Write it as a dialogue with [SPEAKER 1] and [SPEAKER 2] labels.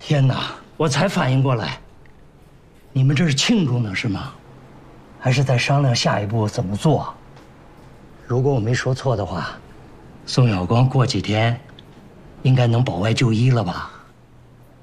[SPEAKER 1] 天哪！我才反应过来，你们这是庆祝呢是吗？还是在商量下一步怎么做？如果我没说错的话，宋晓光过几天应该能保外就医了吧？